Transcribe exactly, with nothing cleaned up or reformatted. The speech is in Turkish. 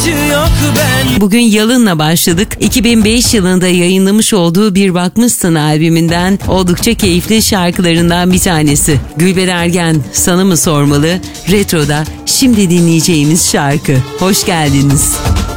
yok ben. Bugün Yalın'la başladık. iki bin beş yılında yayınlamış olduğu Bir Bakmışsın albümünden oldukça keyifli şarkılarından bir tanesi. Gülben Ergen Sana Mı Sormalı, Retro'da şimdi dinleyeceğimiz şarkı. Hoş geldiniz.